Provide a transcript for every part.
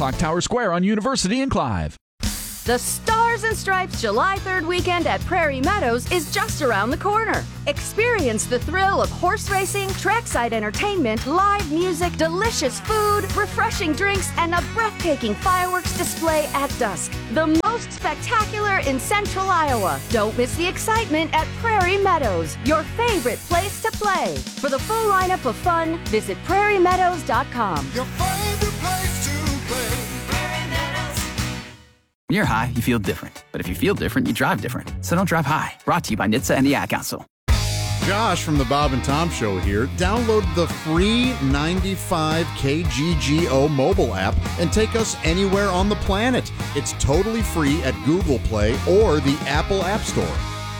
Clock Tower Square on University and Clive. The Stars and Stripes July 3rd weekend at Prairie Meadows is just around the corner. Experience the thrill of horse racing, trackside entertainment, live music, delicious food, refreshing drinks, and a breathtaking fireworks display at dusk. The most spectacular in Central Iowa. Don't miss the excitement at Prairie Meadows, your favorite place to play. For the full lineup of fun, visit prairiemeadows.com. Your favorite place to play. When you're high, you feel different. But if you feel different, you drive different. So don't drive high. Brought to you by NHTSA and the Ad Council. Josh from the Bob and Tom Show here. Download the free 95 KGGO mobile app and take us anywhere on the planet. It's totally free at Google Play or the Apple App Store.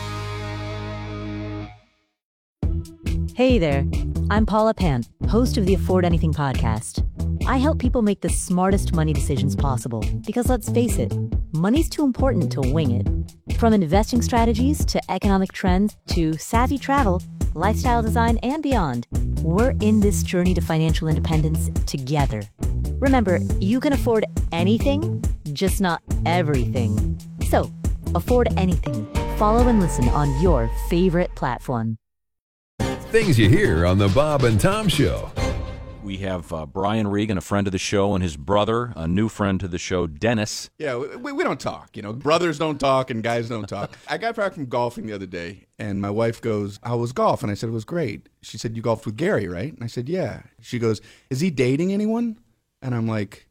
Hey there, I'm Paula Pant, host of the Afford Anything podcast. I help people make the smartest money decisions possible because, let's face it, money's too important to wing it. From investing strategies to economic trends to savvy travel, lifestyle design, and beyond, we're in this journey to financial independence together. Remember, you can afford anything, just not everything. So, afford anything. Follow and listen on your favorite platform. Things you hear on the Bob and Tom Show. We have Brian Regan, a friend of the show, and his brother, a new friend to the show, Dennis. Yeah, we don't talk. You know, brothers don't talk and guys don't talk. I got back from golfing the other day, and my wife goes, "How was golf?" And I said, "It was great." She said, "You golfed with Gary, right?" And I said, "Yeah." She goes, "Is he dating anyone?" And I'm like,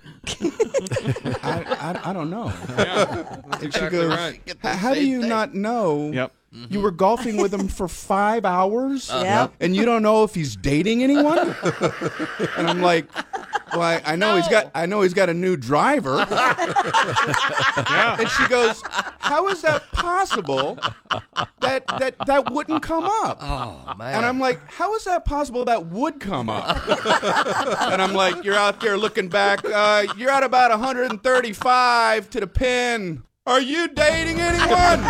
I don't know. Yeah, that's and exactly she goes, right. "How do you not know?" Yep. You were golfing with him for 5 hours, Yep. and you don't know if he's dating anyone. And I'm like, "Well, I know he's got a new driver." And she goes, "How is that possible? That wouldn't come up." Oh, man. And I'm like, "How is that possible? That would come up." And I'm like, "You're out there looking back. You're at about 135 to the pin. Are you dating anyone?"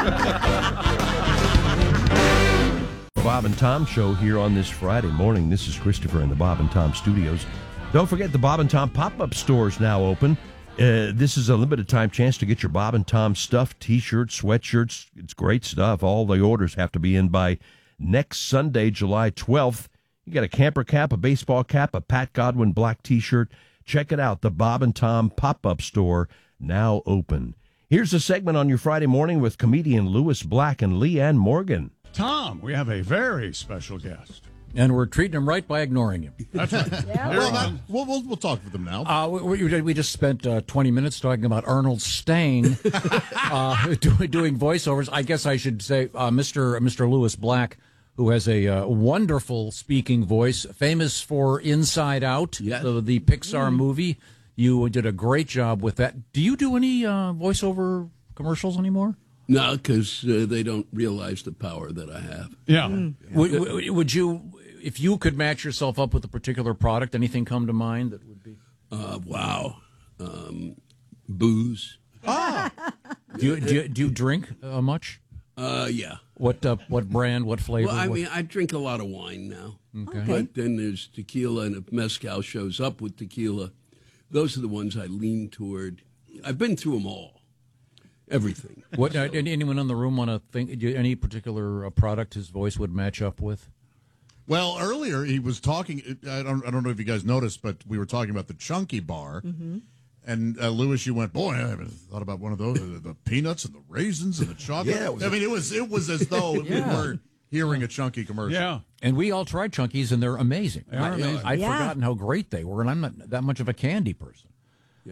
Bob and Tom Show here on this Friday morning. This is Christopher in the Bob and Tom Studios. Don't forget the Bob and Tom pop-up store is now open. This is a limited time chance to get your Bob and Tom stuff, T-shirts, sweatshirts. It's great stuff. All the orders have to be in by next Sunday, July 12th. You got a camper cap, a baseball cap, a Pat Godwin black T-shirt. Check it out. The Bob and Tom pop-up store now open. Here's a segment on your Friday morning with comedian Lewis Black and Leanne Morgan. Tom, we have a very special guest. And we're treating him right by ignoring him. That's right. Yeah. We'll talk with them now. We just spent 20 minutes talking about Arnold Stang doing voiceovers. I guess I should say Mr. Lewis Black, who has a wonderful speaking voice, famous for Inside Out, yes. the Pixar movie. You did a great job with that. Do you do any voiceover commercials anymore? No, because they don't realize the power that I have. Yeah. Would you, if you could match yourself up with a particular product, anything come to mind that would be? Wow. Booze. Ah. Do you drink much? Yeah. What brand? What flavor? Well, I mean, I drink a lot of wine now. Okay. But then there's tequila, and if mezcal shows up with tequila, those are the ones I lean toward. I've been through them all. Everything. What? Anyone in the room want to think? Any particular product his voice would match up with? Well, earlier he was talking. I don't know if you guys noticed, but we were talking about the Chunky Bar. Mm-hmm. And Lewis, you went, boy, I haven't thought about one of those. The peanuts and the raisins and the chocolate. Yeah, it was as though we were hearing a Chunky commercial. Yeah. And we all tried Chunkies, and they're amazing. They are amazing. I'd forgotten how great they were, and I'm not that much of a candy person. Yeah.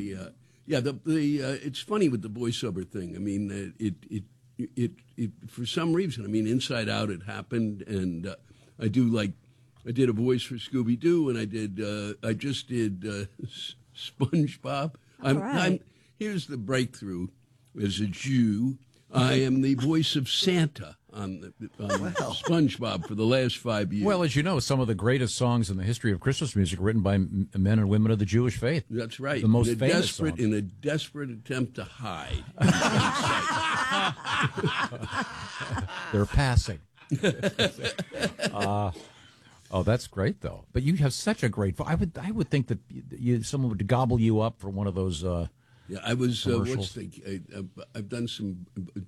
It's funny with the voiceover thing. I mean, it for some reason. I mean, Inside Out, it happened, and I did a voice for Scooby Doo, and I just did SpongeBob. Here's the breakthrough. As a Jew, I am the voice of Santa on SpongeBob for the last 5 years. Well, as you know, some of the greatest songs in the history of Christmas music written by men and women of the Jewish faith. That's right. The most famous songs. In a desperate attempt to hide. They're passing. Oh, that's great though. But you have such a great. I would think that someone would gobble you up for one of those. Yeah, I was. Commercials. I've done some.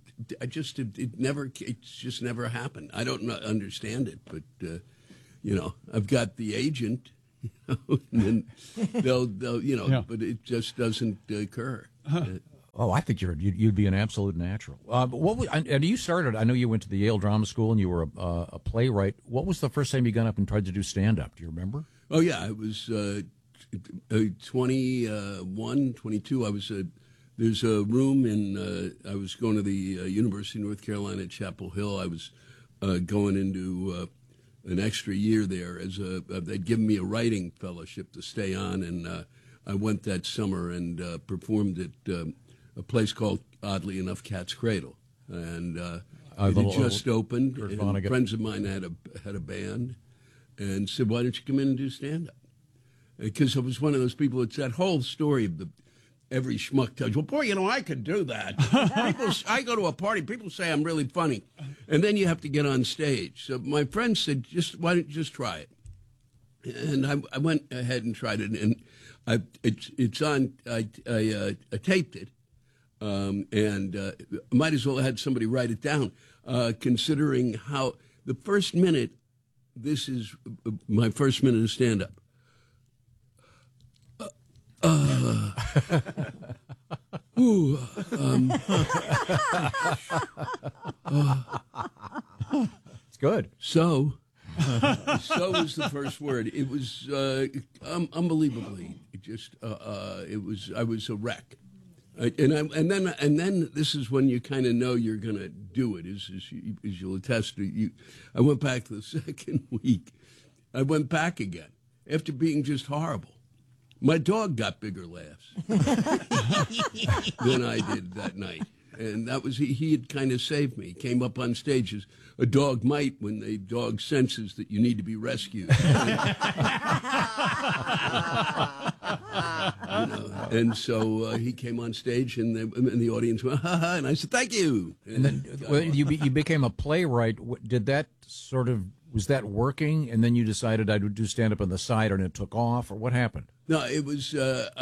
It's just never happened. I don't understand it, but I've got the agent, and then they'll but it just doesn't occur. Oh, I think you'd be an absolute natural. And you started? I know you went to the Yale Drama School and you were a playwright. What was the first time you got up and tried to do stand up? Do you remember? Oh yeah, I was 21, 22. I was there's a room in. I was going to the University of North Carolina at Chapel Hill. I was going into an extra year there as they'd given me a writing fellowship to stay on, and I went that summer and performed at a place called, oddly enough, Cat's Cradle, and it had just opened. And friends of mine had a band, and said, "Why don't you come in and do stand up?" Because I was one of those people. It's that whole story of every schmuck tells you, "Well, boy, I could do that." I go to a party, people say I'm really funny, and then you have to get on stage. So my friend said, "Why don't you just try it?" And I went ahead and tried it, and it's on. I taped it. And might as well have had somebody write it down, considering how the first minute, this is my first minute of stand-up. It's good. So was the first word. It was unbelievably just. I was a wreck. And then this is when you kind of know you're going to do it. As you'll attest to. I went back the second week. I went back again after being just horrible. My dog got bigger laughs than I did that night, and that was he had kind of saved me. He came up on stage as a dog might when the dog senses that you need to be rescued. And so he came on stage, and the audience went, "Ha ha!" And I said, "Thank you." And then you became a playwright. Did that was that working? And then you decided I would do stand up on the side, and it took off, or what happened? No, it was.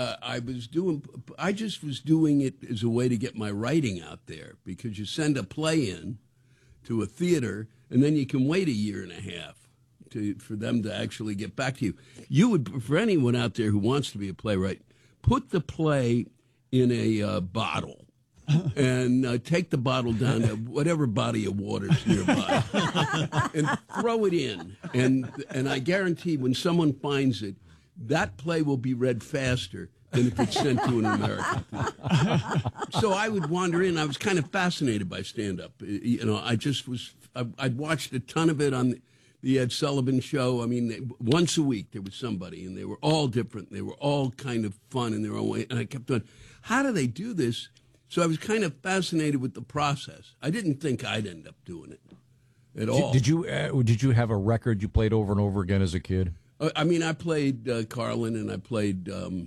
I just was doing it as a way to get my writing out there, because you send a play in to a theater, and then you can wait a year and a half for them to actually get back to you. You would, for anyone out there who wants to be a playwright, put the play in a bottle and take the bottle down to whatever body of water's nearby and throw it in. And I guarantee when someone finds it, that play will be read faster than if it's sent to an American theater. So I would wander in. I was kind of fascinated by stand-up. I'd watched a ton of it on the Ed Sullivan Show. I mean, once a week there was somebody, and they were all different. They were all kind of fun in their own way. And I kept on, how do they do this? So I was kind of fascinated with the process. I didn't think I'd end up doing it at all. Did you have a record you played over and over again as a kid? I mean, I played Carlin, and I played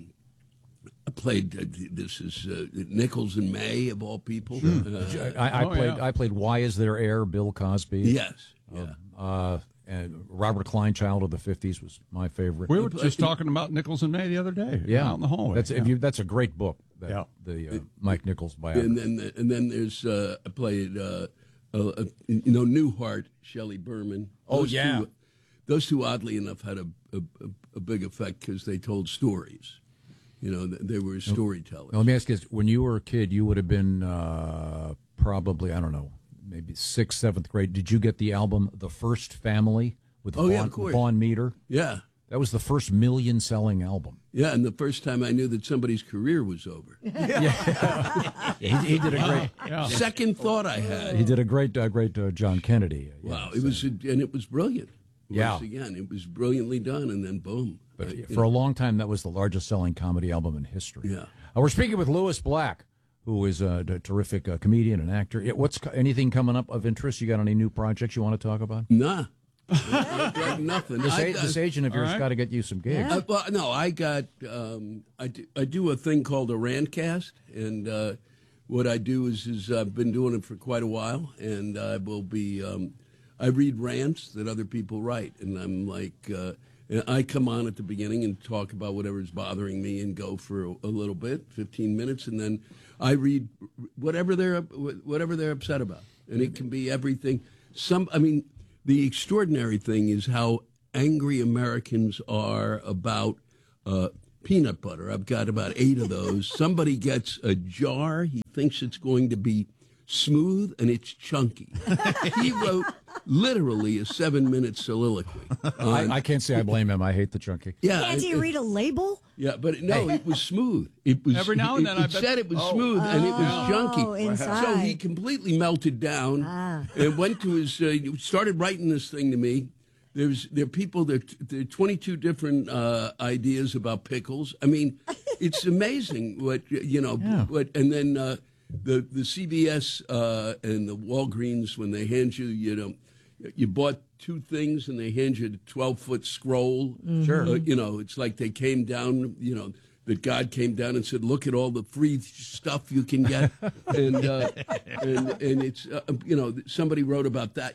this is Nichols and May, of all people. Sure. I played Why Is There Air, Bill Cosby. Yes. Yeah. And Robert Kleinchild of the 50s was my favorite. We were just talking about Nichols and May the other day. Yeah, out in the hallway. That's a great book. The Mike Nichols biography. And then there's I played Newhart, Shelley Berman. Those two, oddly enough, had a big effect because they told stories. They were storytellers. Now, let me ask you this. When you were a kid, you would have been probably, I don't know, maybe 6th, 7th grade. Did you get the album The First Family with Vaughn Meader? Yeah. That was the first million-selling album. Yeah, and the first time I knew that somebody's career was over. He did a great second thought I had. He did a great John Kennedy. Wow, it was brilliant. Once again, it was brilliantly done, and then boom. But for a long time, that was the largest-selling comedy album in history. Yeah. We're speaking with Lewis Black, who is a terrific comedian and actor. What's anything coming up of interest? You got any new projects you want to talk about? Nah. Like nothing. This agent of yours got to get you some gigs. I got. I do a thing called a Rantcast, and what I do is I've been doing it for quite a while, and I will be. I read rants that other people write, and I'm like, I come on at the beginning and talk about whatever's bothering me and go for a little bit, 15 minutes, and then I read whatever they're upset about, and it can be everything. The extraordinary thing is how angry Americans are about peanut butter. I've got about 8 of those. Somebody gets a jar, he thinks it's going to be smooth, and it's chunky. He wrote literally a 7-minute soliloquy. I can't say I blame him. I hate the chunky. Yeah, Can't you read a label? Yeah, but no, it was smooth. It was every now and then. It said it was smooth, and it was junky. Inside. So he completely melted down and went to his. Started writing this thing to me. There are people. There are 22 different ideas about pickles. I mean, it's amazing what What and then the CVS and the Walgreens, when they hand you, you bought 2 things and they hand you a 12-foot scroll. Sure. It's like they came down, that God came down and said, look at all the free stuff you can get. and it's, somebody wrote about that.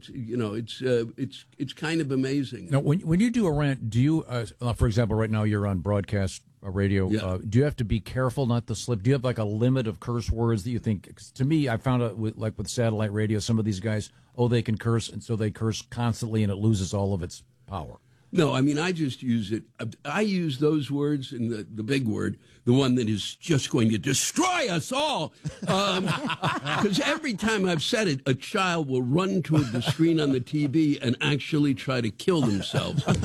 It's kind of amazing. Now, when you do a rant, do you, for example, right now you're on broadcast radio, do you have to be careful not to slip? Do you have like a limit of curse words that you think? 'Cause to me, I found out with satellite radio, some of these guys, they can curse, and so they curse constantly, and it loses all of its power. No, I mean, I just use it. I use those words and the big word, the one that is just going to destroy us all. Because every time I've said it, a child will run toward the screen on the TV and actually try to kill themselves. But,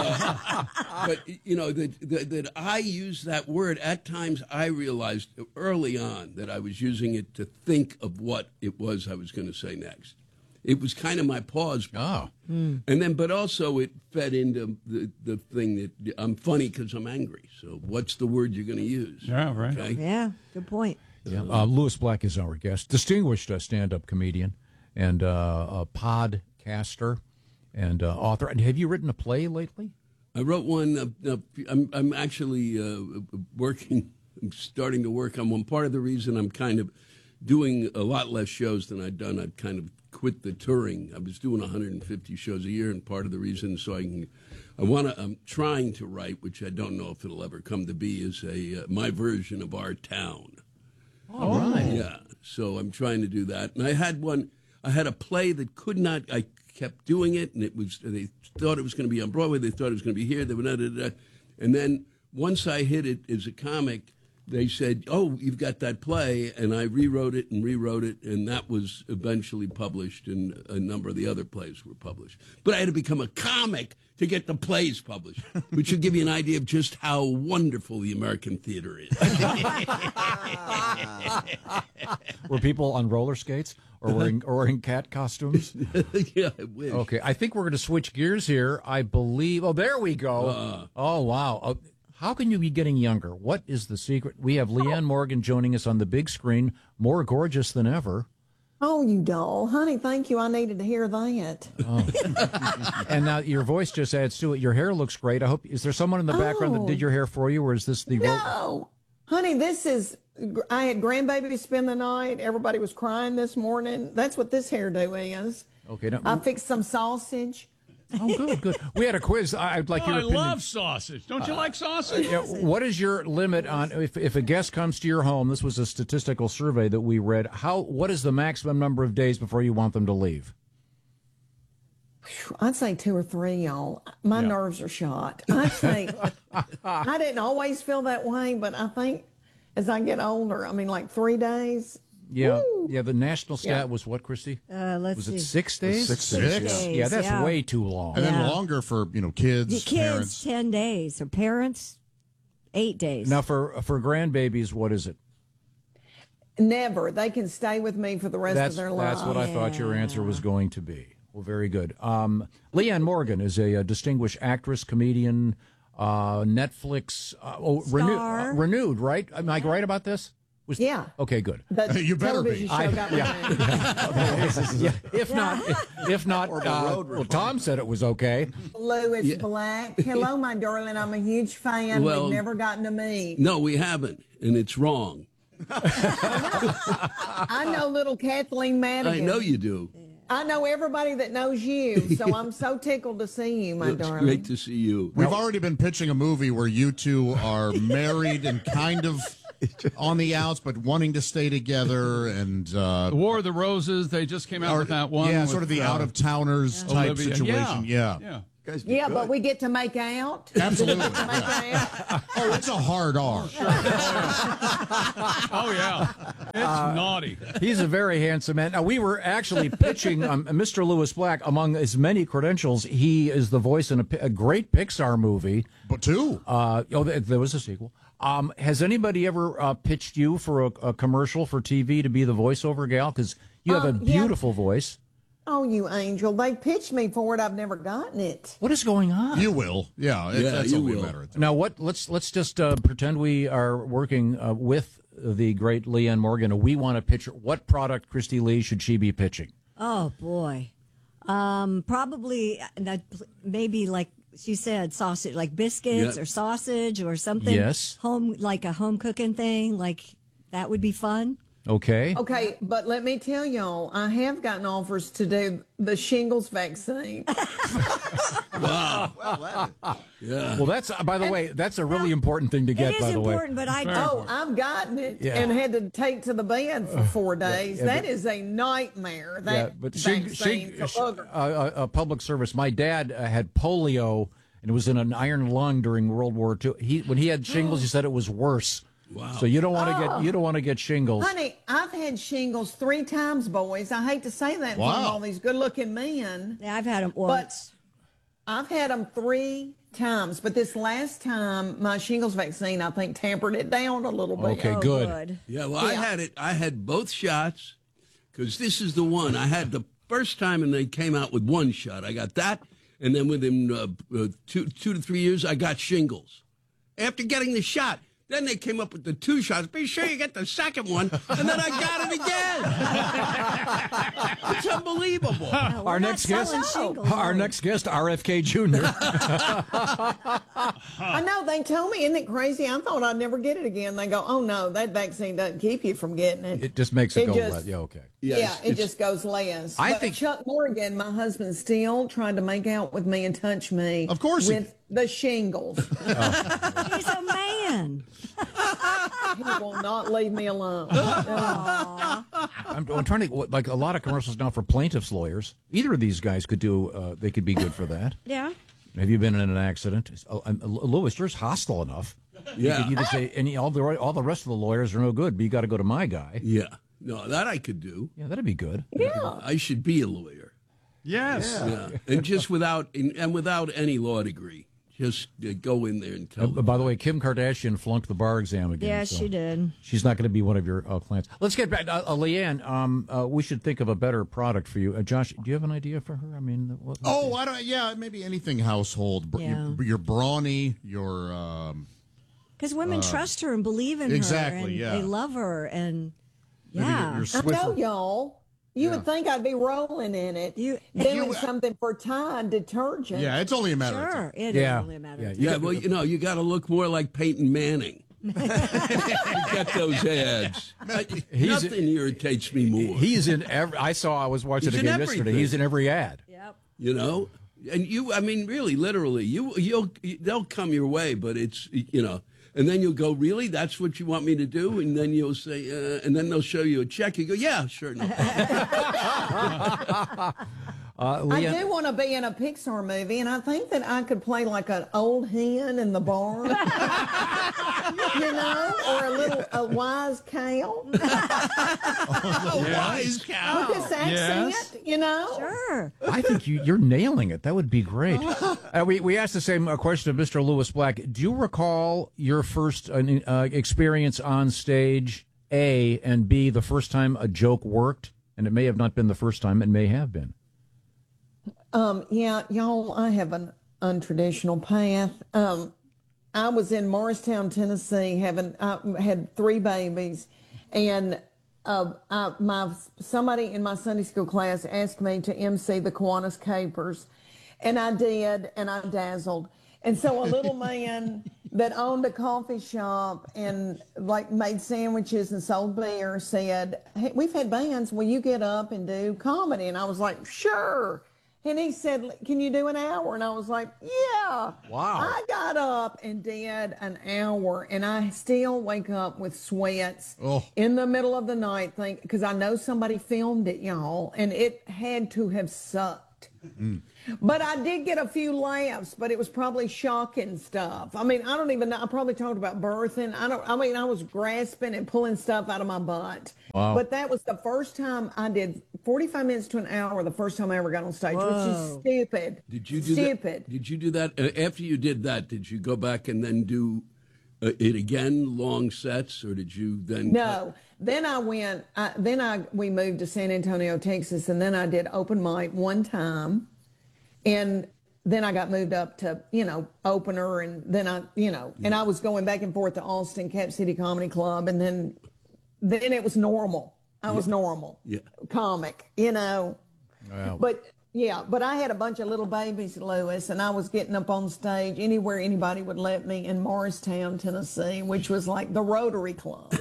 that I use that word, at times I realized early on that I was using it to think of what it was I was going to say next. It was kind of my pause. And then, but also it fed into the thing that I'm funny because I'm angry. So what's the word you're going to use? Yeah, right. Okay? Yeah, good point. Yeah. Lewis Black is our guest, distinguished stand-up comedian and a podcaster and author. And have you written a play lately? I wrote one. I'm actually working. I'm starting to work on one. Part of the reason I'm kind of doing a lot less shows than I'd done, I'd kind of quit the touring. I was doing 150 shows a year, and part of the reason I'm trying to write, which I don't know if it'll ever come to be, is my version of Our Town. All right. Yeah. So I'm trying to do that. And I had a play that could not, I kept doing it, and they thought it was going to be on Broadway, they thought it was going to be here, and then once I hit it as a comic, they said, you've got that play, and I rewrote it, and that was eventually published, and a number of the other plays were published. But I had to become a comic to get the plays published, which should give you an idea of just how wonderful the American theater is. Were people on roller skates or wearing cat costumes? Yeah, I wish. Okay, I think we're going to switch gears here. I believe. Oh, there we go. Oh, wow. How can you be getting younger? What is the secret? We have Leanne Morgan joining us on the big screen, more gorgeous than ever. Oh, you doll. Honey, thank you. I needed to hear that. Oh. And now your voice just adds to it. Your hair looks great. Is there someone in the background that did your hair for you, or is this the... No. Honey, I had grandbaby spend the night. Everybody was crying this morning. That's what this hairdo is. Okay. Now, I fixed some sausage. Oh, good. We had a quiz. I'd like your opinion. I love sausage. Don't you like sausage? What is your limit on if a guest comes to your home? This was a statistical survey that we read. What is the maximum number of days before you want them to leave? I'd say 2 or 3, y'all. My nerves are shot. I'd say I didn't always feel that way, but I think as I get older, like 3 days. Yeah, Woo! yeah. The national stat was what, Christy? Was it 6 days? 6 days. Yeah, that's way too long. And then longer for kids, parents. 10 days, or parents 8 days. Now for grandbabies, what is it? Never. They can stay with me for the rest of their life. That's what I thought your answer was going to be. Well, very good. Leanne Morgan is a distinguished actress, comedian, Netflix, renewed, right? Am I right about this? Yeah. Okay, good. You better be. If not, well, Tom said it was okay. Lewis Black. Hello, my darling. I'm a huge fan. Well, we've never gotten to meet. No, we haven't, and it's wrong. I know little Kathleen Madigan. I know you do. I know everybody that knows you, so I'm so tickled to see you, my It's darling. great to see you. We've already been pitching a movie where you two are married and kind of on the outs, but wanting to stay together. And The War of the Roses, they just came out with that one. Yeah, with, sort of the out-of-towners type Olivia. situation. Yeah. Yeah, but we get to make out. Absolutely. Make out. Oh, it's a hard R. Oh, yeah. It's naughty. He's a very handsome man. Now, we were actually pitching Mr. Lewis Black. Among his many credentials, he is the voice in a great Pixar movie. But two. There was a sequel. Has anybody ever pitched you for a commercial for TV to be the voiceover gal? Because you have a beautiful voice. Oh, you angel. They pitched me for it. I've never gotten it. What is going on? You will. Yeah, that's all we matter. Now, let's just pretend we are working with the great Leanne Morgan. We want to pitch her. What product, Christy Lee, should she be pitching? Oh, boy. Probably maybe like she said, sausage, like biscuits or sausage or something. Yes. Like a home cooking thing. Like that would be fun. Okay. Okay, but let me tell y'all, I have gotten offers to do the shingles vaccine. Wow. Yeah. Well, that's, by the way, that's a really important thing to get, by the way. It is important, but I've gotten it and had to take to the bed for 4 days. That is a nightmare. That but vaccine for boogers. a public service. My dad had polio and was in an iron lung during World War II. When he had shingles, he said it was worse. Wow. So you don't want to get shingles. Honey, I've had shingles 3 times, boys. I hate to say that from all these good-looking men. Yeah, I've had them once. But I've had them 3 times. But this last time, my shingles vaccine, I think, tampered it down a little bit. Okay, good. Yeah, well, I had both shots because this is the one. I had the first time and they came out with 1 shot. I got that. And then within 2 to 3 years, I got shingles. After getting the shot. Then they came up with the 2 shots. Be sure you get the second one. And then I got it again. It's unbelievable. Our next guest, RFK Jr. I know. They told me, isn't it crazy? I thought I'd never get it again. They go, oh, no, that vaccine doesn't keep you from getting it. It just makes it go less. Yeah, okay. It just goes less. I think Chuck Morgan, my husband, still tried to make out with me and touch me. Of course. With the shingles. He's a man. He will not leave me alone. I'm trying to, like a lot of commercials now for plaintiffs' lawyers. Either of these guys could do, they could be good for that. Yeah. Have you been in an accident? Lewis, yours hostile enough. Yeah. You could either say, all the rest of the lawyers are no good, but you got to go to my guy. Yeah. No, that I could do. Yeah, that'd be good. Yeah. I should be a lawyer. Yes. Yeah. And just without any law degree. Just go in there and tell them. By the way, Kim Kardashian flunked the bar exam again. Yeah, she did. She's not going to be one of your clients. Let's get back. Leanne, we should think of a better product for you. Josh, do you have an idea for her? I mean, what? I don't. Yeah, maybe anything household. Yeah. You're brawny. You're. Because women trust her and believe in her. Exactly. And they love her, and Maybe you're I know, y'all. You would think I'd be rolling in it, doing something for Tide detergent. Yeah, it's only a matter of time. Sure, it is only a matter of time. Yeah, well, you got to look more like Peyton Manning. You get those ads. Nothing irritates me more. He's in every. I was watching it again yesterday. He's in every ad. Yep. You know, and really, literally, they'll come your way, but it's and then you'll go, really? That's what you want me to do? And then you'll say, and then they'll show you a check. You go, yeah, sure. No. I do want to be in a Pixar movie, and I think that I could play like an old hen in the barn, or a wise cow. Wise cow. With this accent, Sure. I think you're nailing it. That would be great. We asked the same question of Mr. Lewis Black. Do you recall your first experience on stage, A, and B, the first time a joke worked? And it may have not been the first time. It may have been. Yeah, y'all, I have an untraditional path. I was in Morristown, Tennessee, I had 3 babies, and somebody in my Sunday school class asked me to MC the Kiwanis Capers, and I did, and I dazzled. And so a little man that owned a coffee shop and like made sandwiches and sold beer said, "Hey, we've had bands. Will you get up and do comedy?" And I was like, "Sure." And he said, "Can you do an hour?" And I was like, "Yeah." Wow. I got up and did an hour, and I still wake up with sweats in the middle of the night, because I know somebody filmed it, y'all, and it had to have sucked. But I did get a few laughs, but it was probably shocking stuff. I mean, I don't even know. I probably talked about birthing. I was grasping and pulling stuff out of my butt. Wow. But that was the first time I did 45 minutes to an hour, the first time I ever got on stage, which is stupid. Did you do stupid. that? Did you do that? After you did that, did you go back and then do it again, long sets, or did you then? No. Then I went, we moved to San Antonio, Texas, and then I did open mic one time. And then I got moved up to, opener, and then and I was going back and forth to Austin, Cap City Comedy Club, and then it was normal. I was normal. Yeah. Comic, Wow. But I had a bunch of little babies, Lewis, and I was getting up on stage anywhere anybody would let me in Morristown, Tennessee, which was like the Rotary Club.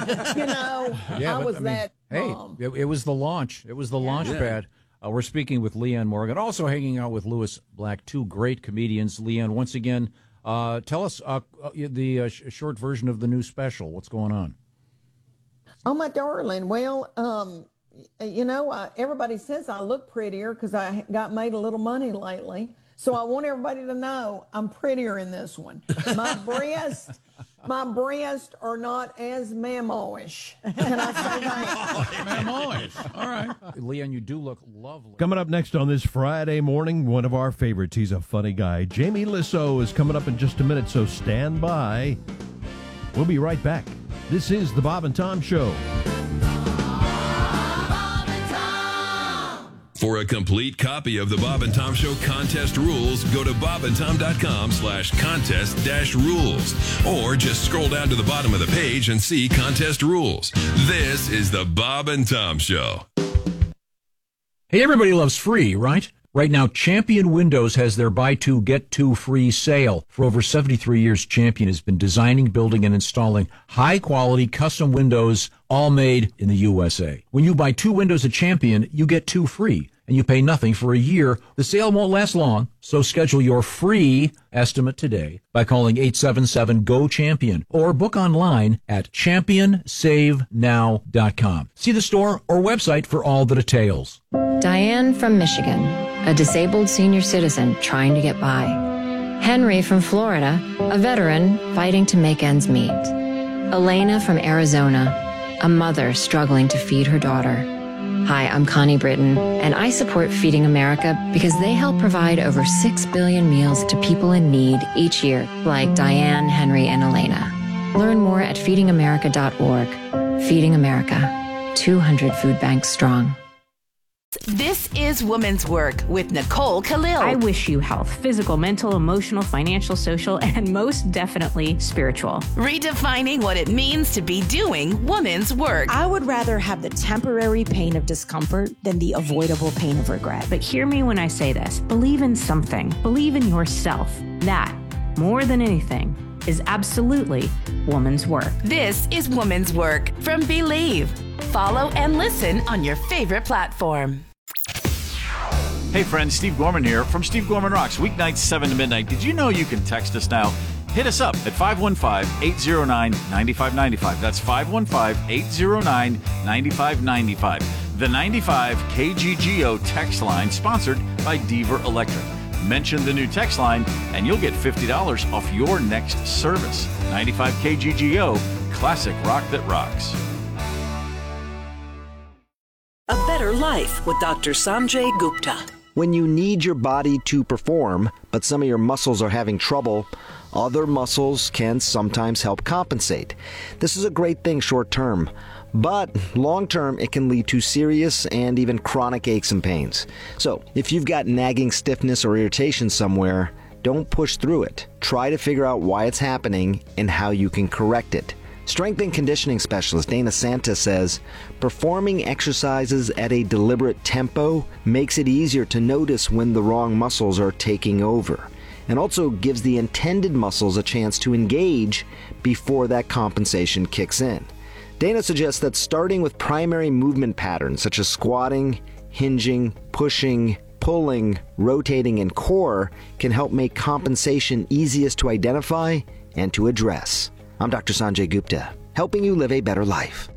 I was that mom. Hey, it was the launch. It was the launch pad. We're speaking with Leanne Morgan, also hanging out with Lewis Black, two great comedians. Leanne, once again, tell us the short version of the new special. What's going on? Oh, my darling. Well, everybody says I look prettier because I got made a little money lately. So I want everybody to know I'm prettier in this one. My breasts are not as mammo-ish. Can I say that? Mammo-ish. All right. Leanne, you do look lovely. Coming up next on this Friday morning, one of our favorites. He's a funny guy. Jamie Lissow is coming up in just a minute, so stand by. We'll be right back. This is the Bob and Tom Show. For a complete copy of the Bob and Tom Show contest rules, go to bobandtom.com/contest-rules, or just scroll down to the bottom of the page and see contest rules. This is the Bob and Tom Show. Hey, everybody loves free, right? Right now, Champion Windows has their buy two, get two free sale. For over 73 years, Champion has been designing, building, and installing high-quality custom windows, all made in the USA. When you buy two windows at Champion, you get two free, and you pay nothing for a year. The sale won't last long, so schedule your free estimate today by calling 877-GO-CHAMPION or book online at championsavenow.com. See the store or website for all the details. Diane from Michigan, a disabled senior citizen trying to get by. Henry from Florida, a veteran fighting to make ends meet. Elena from Arizona, a mother struggling to feed her daughter. Hi, I'm Connie Britton, and I support Feeding America because they help provide over 6 billion meals to people in need each year, like Diane, Henry, and Elena. Learn more at feedingamerica.org. Feeding America, 200 food banks strong. This is Woman's Work with Nicole Khalil. I wish you health, physical, mental, emotional, financial, social, and most definitely spiritual. Redefining what it means to be doing woman's work. I would rather have the temporary pain of discomfort than the avoidable pain of regret. But hear me when I say this. Believe in something. Believe in yourself. That, more than anything, is absolutely woman's work. This is Woman's Work from Believe. Follow and listen on your favorite platform. Hey friends, Steve Gorman here from Steve Gorman Rocks, weeknights 7 to midnight. Did you know you can text us now? Hit us up at 515-809-9595. That's 515-809-9595. The 95 KGGO text line sponsored by Deaver Electric. Mention the new text line and you'll get $50 off your next service. 95 KGGO, classic rock that rocks. A Better Life with Dr. Sanjay Gupta. When you need your body to perform, but some of your muscles are having trouble, other muscles can sometimes help compensate. This is a great thing short term, but long term it can lead to serious and even chronic aches and pains. So if you've got nagging stiffness or irritation somewhere, don't push through it. Try to figure out why it's happening and how you can correct it. Strength and conditioning specialist Dana Santa says, performing exercises at a deliberate tempo makes it easier to notice when the wrong muscles are taking over. and also gives the intended muscles a chance to engage before that compensation kicks in. Dana suggests that starting with primary movement patterns such as squatting, hinging, pushing, pulling, rotating, and core can help make compensation easiest to identify and to address. I'm Dr. Sanjay Gupta, helping you live a better life.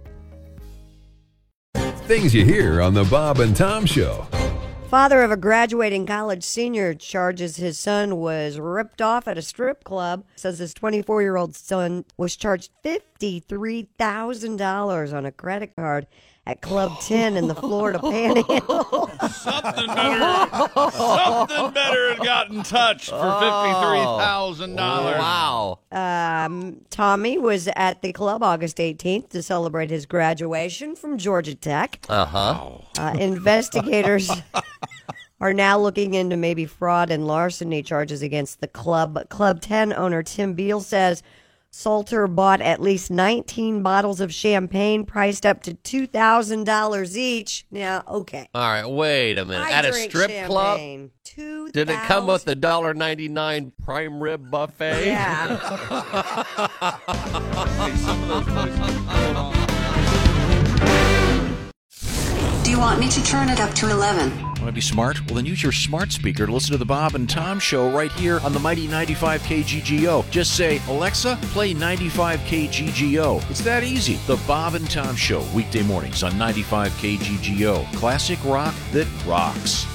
Things you hear on the Bob and Tom Show. Father of a graduating college senior charges his son was ripped off at a strip club. Says his 24-year-old son was charged $53,000 on a credit card at Club 10 in the Florida Panhandle. Something better had gotten touched for $53,000. Wow. Tommy was at the club August 18th to celebrate his graduation from Georgia Tech. Investigators are now looking into maybe fraud and larceny charges against the club. But Club 10 owner Tim Beal says Salter bought at least 19 bottles of champagne priced up to $2,000 each. Now, okay. All right, wait a minute. I At a drink strip champagne. club? Did it come with the $1.99 prime rib buffet? Yeah. Do you want me to turn it up to 11? Want to be smart? Well, then use your smart speaker to listen to the Bob and Tom Show right here on the mighty 95 KGGO. Just say, Alexa, play 95 KGGO. It's that easy. The Bob and Tom Show, weekday mornings on 95 KGGO. Classic rock that rocks.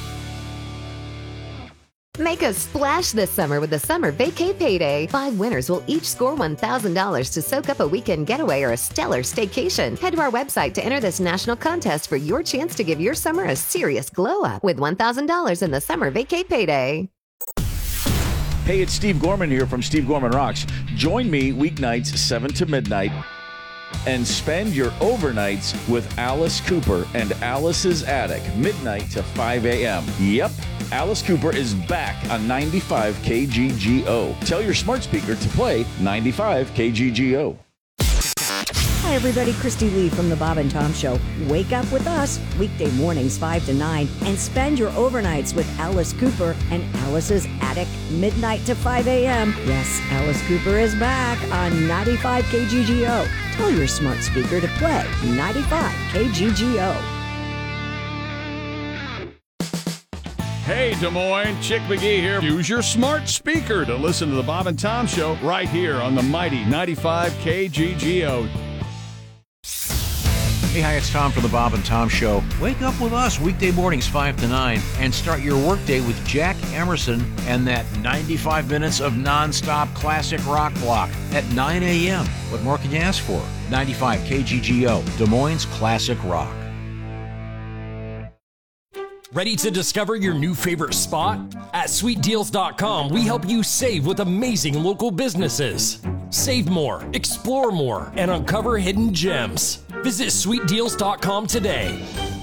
Make a splash this summer with the Summer Vacay Payday. 5 winners will each score $1,000 to soak up a weekend getaway or a stellar staycation. Head to our website to enter this national contest for your chance to give your summer a serious glow up with $1,000 in the Summer Vacay Payday. Hey, it's Steve Gorman here from Steve Gorman Rocks. Join me weeknights 7 to midnight and spend your overnights with Alice Cooper and Alice's Attic, midnight to 5 a.m. Yep, Alice Cooper is back on 95 KGGO. Tell your smart speaker to play 95 KGGO. Hi, everybody. Christy Lee from the Bob and Tom Show. Wake up with us weekday mornings 5 to 9 and spend your overnights with Alice Cooper and Alice's Attic, midnight to 5 a.m. Yes, Alice Cooper is back on 95 KGGO. Tell your smart speaker to play 95 KGGO. Hey, Des Moines, Chick McGee here. Use your smart speaker to listen to the Bob and Tom Show right here on the mighty 95 KGGO. Hey, hi, it's Tom from the Bob and Tom Show. Wake up with us weekday mornings 5 to 9 and start your workday with Jack Emerson and that 95 minutes of nonstop classic rock block at 9 a.m. What more can you ask for? 95 KGGO, Des Moines Classic Rock. Ready to discover your new favorite spot? At SweetDeals.com, we help you save with amazing local businesses. Save more, explore more, and uncover hidden gems. Visit SweetDeals.com today.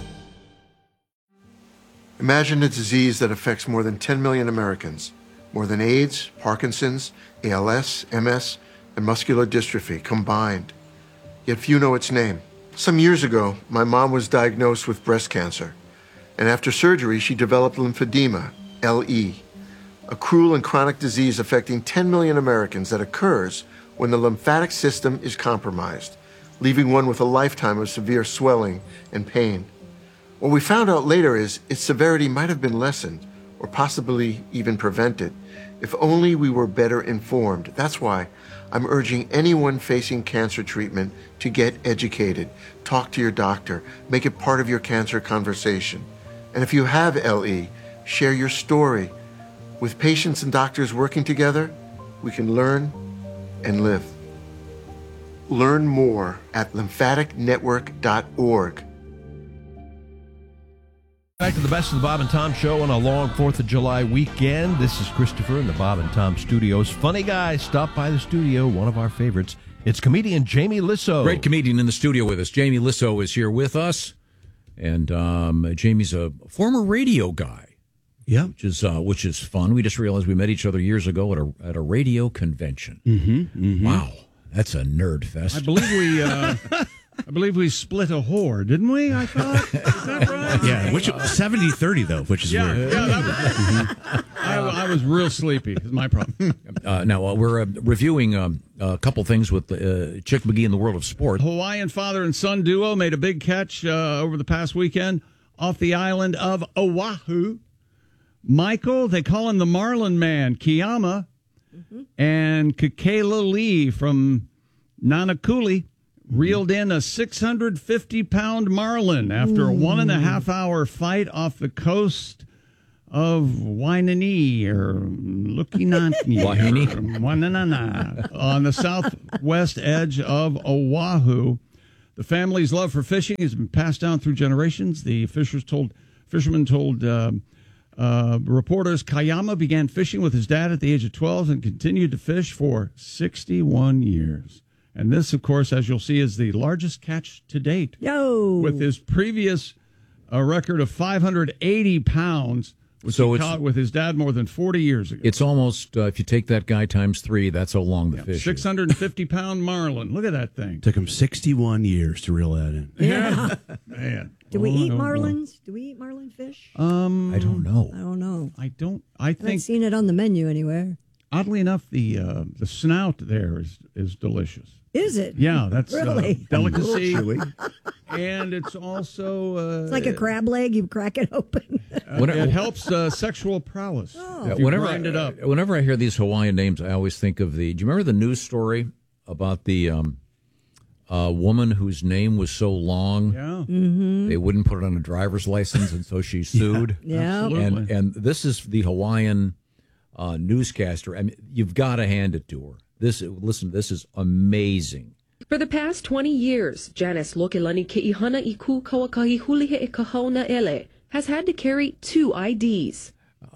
Imagine a disease that affects more than 10 million Americans. More than AIDS, Parkinson's, ALS, MS, and muscular dystrophy combined. Yet few know its name. Some years ago, my mom was diagnosed with breast cancer. And after surgery, she developed lymphedema, LE, a cruel and chronic disease affecting 10 million Americans that occurs when the lymphatic system is compromised, leaving one with a lifetime of severe swelling and pain. What we found out later is its severity might have been lessened or possibly even prevented if only we were better informed. That's why I'm urging anyone facing cancer treatment to get educated, talk to your doctor, make it part of your cancer conversation. And if you have LE, share your story. With patients and doctors working together, we can learn and live. Learn more at lymphaticnetwork.org. Back to the best of the Bob and Tom Show on a long 4th of July weekend. This is Christopher in the Bob and Tom studios. Funny guy stopped by the studio, one of our favorites. It's comedian Jamie Lissow. Great comedian in the studio with us. Jamie Lissow is here with us. And Jamie's a former radio guy, which is fun. We just realized we met each other years ago at a radio convention. Wow, that's a nerd fest. I believe we split a whore, didn't we? I thought. Is that right? Yeah, which 70-30 though, which is weird. Yeah, I was real sleepy. Is my problem. Now, we're reviewing a couple things with Chick McGee in the world of sport. Hawaiian father and son duo made a big catch over the past weekend off the island of Oahu. Michael, they call him the Marlin Man, Kiyama, and Kekela Lee from Nanakuli reeled in a 650-pound marlin after a 1.5-hour fight off the coast of Wainini or Wainana on the southwest edge of Oahu. The family's love for fishing has been passed down through generations. The fisherman told reporters Kayama began fishing with his dad at the age of 12 and continued to fish for 61 years. And this, of course, as you'll see, is the largest catch to date. With his previous record of 580 pounds, which he caught with his dad more than 40 years ago. It's almost, if you take that guy times 3, that's how long the fish is. 650-pound marlin. Look at that thing. Took him 61 years to reel that in. Yeah. Man. Do we eat marlins? Do we eat marlin fish? I don't know. I don't know. I haven't think seen it on the menu anywhere. Oddly enough, the snout there is delicious. Is it? Yeah, that's really delicacy. And it's also it's like a crab leg. You crack it open. It helps sexual prowess. If you grind it up. Whenever I hear these Hawaiian names, I always think of do you remember the news story about the woman whose name was so long they wouldn't put it on a driver's license, and so she sued? Yeah. And this is the Hawaiian newscaster. I mean, you've got to hand it to her. This is amazing. For the past 20 years, Janice Lokelani Ke'ihana Iku Kawakahihulihe e Kahauna Ele has had to carry 2 IDs.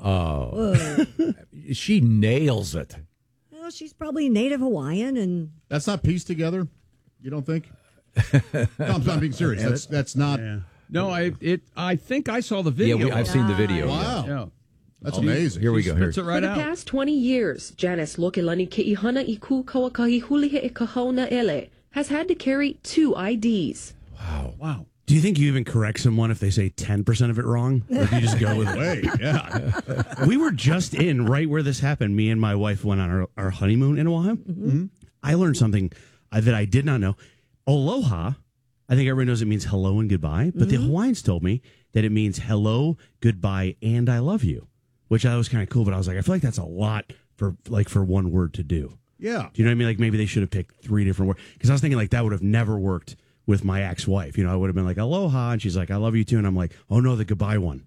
She nails it. Well, she's probably native Hawaiian, and that's not pieced together. You don't think? No, I'm not being serious. That's not. Yeah. No, I think I saw the video. Yeah, I've seen the video. Wow. Yeah. That's amazing. Here we go. Spits it right For the out. past 20 years, Janice Lokelani Ke'ihana Iku Kawakahihulihe e Kahauna Ele has had to carry 2 IDs. Wow. Do you think you even correct someone if they say 10% of it wrong? Or do you just go with it? Wait, yeah. We were just in right where this happened. Me and my wife went on our honeymoon in Oahu. Mm-hmm. I learned something that I did not know. Aloha, I think everybody knows it means hello and goodbye, but the Hawaiians told me that it means hello, goodbye, and I love you, which I was kind of cool, but I was like, I feel like that's a lot for one word to do. Yeah. Do you know what I mean? Like maybe they should have picked 3 different words. Because I was thinking like that would have never worked with my ex-wife. You know, I would have been like, aloha, and she's like, I love you too. And I'm like, oh no, the goodbye one.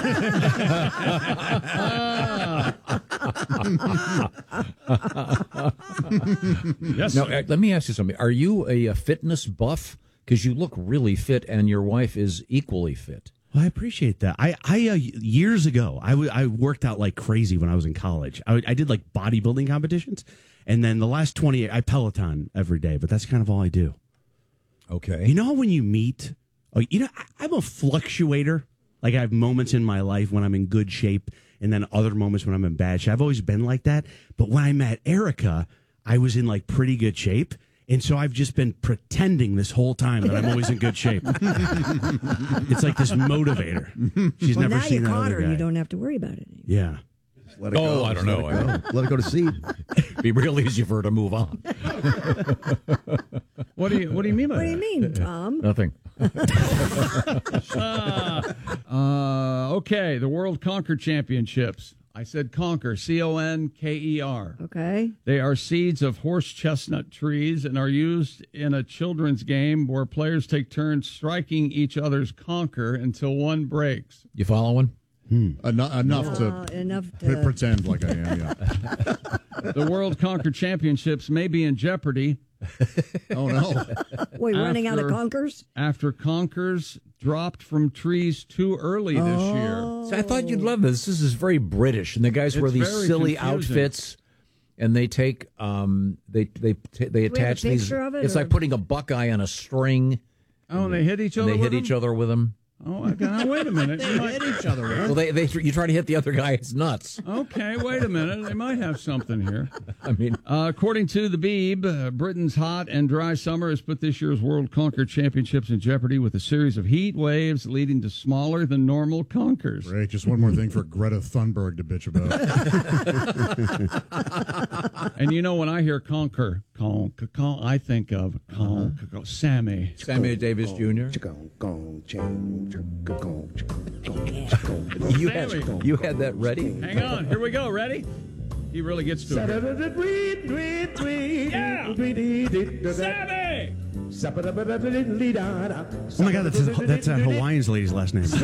Yes. Now, let me ask you something. Are you a fitness buff? Because you look really fit, and your wife is equally fit. Well, I appreciate that. I years ago, I worked out like crazy when I was in college. I did like bodybuilding competitions, and then the last 20 years, I Peloton every day, but that's kind of all I do. Okay. You know when you meet, I'm a fluctuator. Like I have moments in my life when I'm in good shape, and then other moments when I'm in bad shape. I've always been like that. But when I met Erica, I was in like pretty good shape. And so I've just been pretending this whole time that I'm always in good shape. It's like this motivator. She's never now seen you that caught other her. guy. You don't have to worry about it anymore. Yeah. Let it go. I don't know. Let it go to seed. It'd be real easy for her to move on. What do you mean by What do you mean, Tom? Nothing. Okay, the World Conker Championships. I said conker, C-O-N-K-E-R. Okay. They are seeds of horse chestnut trees and are used in a children's game where players take turns striking each other's conker until one breaks. You following? Enough to pretend like I am, yeah. The World Conker Championships may be in jeopardy. Oh, no. Wait, running out of conkers? After conkers dropped from trees too early this year. So I thought you'd love this. This is very British, and the guys wear these very silly confusing. outfits, and they take they attach these. picture of it, It's or- like putting a buckeye on a string. Oh, and they hit each other. They hit each other with them. Oh, now, wait a minute. They hit each other. Well, you try to hit the other guy's nuts. Okay, wait a minute. They might have something here. I mean, according to the Beeb, Britain's hot and dry summer has put this year's World Conker Championships in jeopardy with a series of heat waves leading to smaller than normal conkers. Great. Just one more thing for Greta Thunberg to bitch about. And you know, when I hear conker, I think of Sammy. Sammy Davis Jr. You had that ready? Hang on, here we go. Ready? He really gets to it. Yeah! Sammy! Oh my God, that's a Hawaiian lady's last name.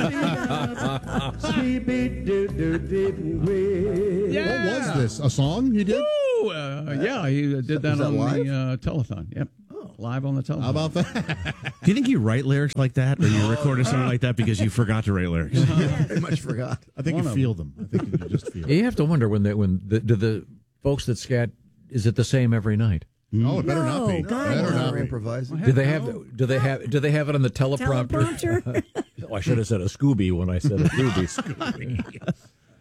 What was this? A song he did? Yeah, he did that on the telethon. Yep. Live on the telethon. How about that? Do you think you write lyrics like that, or you record a song like that because you forgot to write lyrics? Very much forgot. I think you feel them. I think you just feel them. You have to wonder do the folks that scat, is it the same every night? No, it better not be. God, Better not be. improvising. Do they have it on the teleprompter? Oh, I should have said a Scooby when I said a Scooby.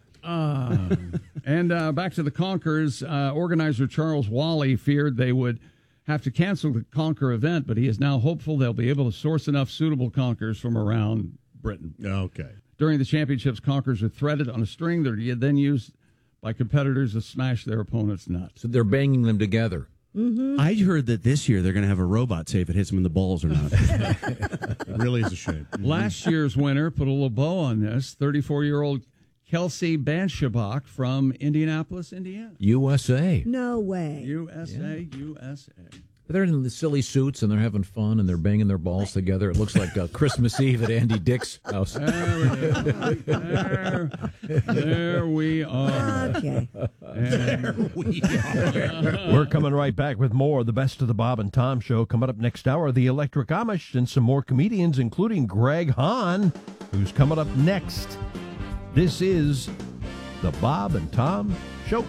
And back to the Conkers, organizer Charles Wally feared they would have to cancel the Conker event, but he is now hopeful they'll be able to source enough suitable Conkers from around Britain. Okay. During the championships, Conkers are threaded on a string that are then used by competitors to smash their opponent's nuts. So they're banging them together. Mm-hmm. I heard that this year they're going to have a robot say if it hits them in the balls or not. It really is a shame. Last year's winner, put a little bow on this, 34-year-old Kelsey Banshabach from Indianapolis, Indiana. USA. No way. USA. They're in the silly suits and they're having fun and they're banging their balls together. It looks like Christmas Eve at Andy Dick's house. There we are. Okay. There we are. We're coming right back with more of the best of the Bob and Tom Show. Coming up next hour, the Electric Amish and some more comedians, including Greg Hahn, who's coming up next. This is the Bob and Tom Show.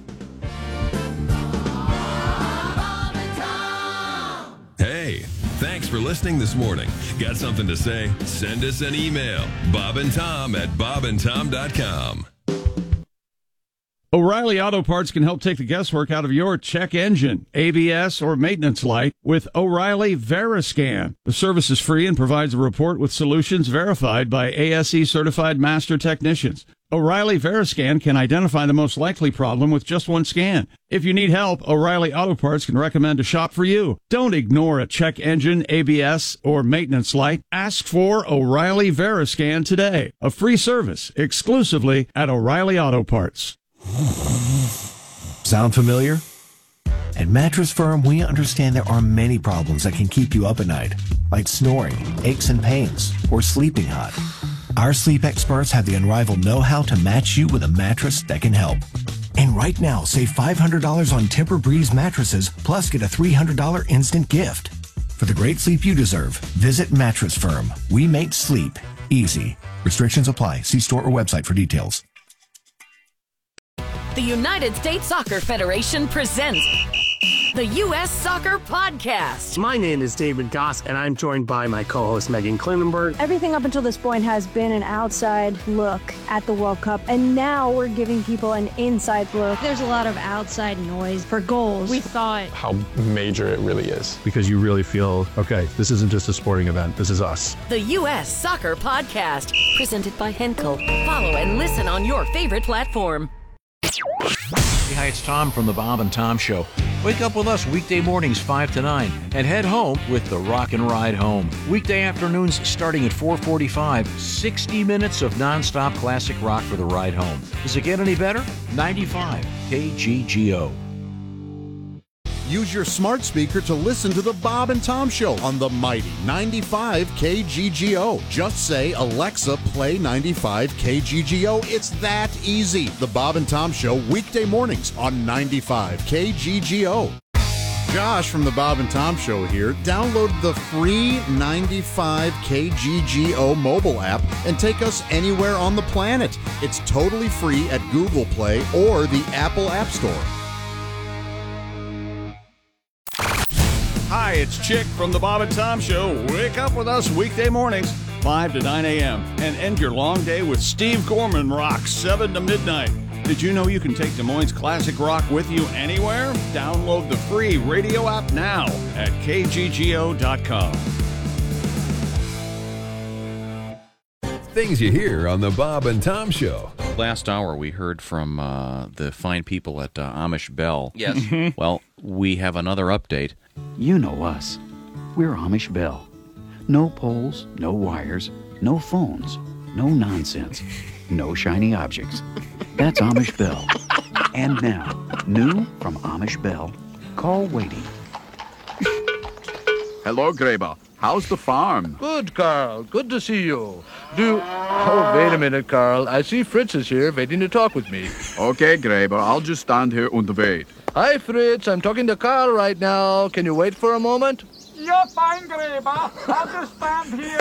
Hey, thanks for listening this morning. Got something to say? Send us an email. bobandtom@bobandtom.com. O'Reilly Auto Parts can help take the guesswork out of your check engine, ABS, or maintenance light with O'Reilly Veriscan. The service is free and provides a report with solutions verified by ASE certified master technicians. O'Reilly Veriscan can identify the most likely problem with just one scan. If you need help, O'Reilly Auto Parts can recommend a shop for you. Don't ignore a check engine, ABS, or maintenance light. Ask for O'Reilly Veriscan today. A free service exclusively at O'Reilly Auto Parts. Sound familiar? At Mattress Firm, we understand there are many problems that can keep you up at night, like snoring, aches and pains, or sleeping hot. Our sleep experts have the unrivaled know-how to match you with a mattress that can help. And right now, save $500 on Tempur-Breeze mattresses, plus get a $300 instant gift. For the great sleep you deserve, visit Mattress Firm. We make sleep easy. Restrictions apply. See store or website for details. The United States Soccer Federation presents the U.S. Soccer Podcast. My name is David Goss, and I'm joined by my co-host Megan Klinenberg. Everything up until this point has been an outside look at the World Cup, and now we're giving people an inside look. There's a lot of outside noise for goals. We thought how major it really is. Because you really feel, okay, this isn't just a sporting event, this is us. The U.S. Soccer Podcast, presented by Henkel. Follow and listen on your favorite platform. Hey, hi, it's Tom from the Bob and Tom Show. Wake up with us weekday mornings 5 to 9 and head home with the Rock and Ride Home. Weekday afternoons starting at 4:45, 60 minutes of nonstop classic rock for the ride home. Does it get any better? 95 KGGO. Use your smart speaker to listen to the Bob and Tom Show on the mighty 95 KGGO. Just say, Alexa, play 95 KGGO. It's that easy. The Bob and Tom Show, weekday mornings on 95 KGGO. Josh from the Bob and Tom Show here. Download the free 95 KGGO mobile app and take us anywhere on the planet. It's totally free at Google Play or the Apple App Store. Hi, it's Chick from the Bob and Tom Show. Wake up with us weekday mornings 5 to 9 a.m. and end your long day with Steve Gorman Rock, 7 to midnight. Did you know you can take Des Moines Classic Rock with you anywhere? Download the free radio app now at kggo.com. Things you hear on the Bob and Tom Show. Last hour, we heard from the fine people at Amish Bell. Yes. Well, we have another update. You know us. We're Amish Bell. No poles, no wires, no phones, no nonsense, no shiny objects. That's Amish Bell. And now, new from Amish Bell, call waiting. Hello, Graber. How's the farm? Good, Carl. Good to see you. Oh, wait a minute, Carl. I see Fritz is here waiting to talk with me. Okay, Graber. I'll just stand here and wait. Hi, Fritz. I'm talking to Carl right now. Can you wait for a moment? You're fine, Graber. I'll just stand here.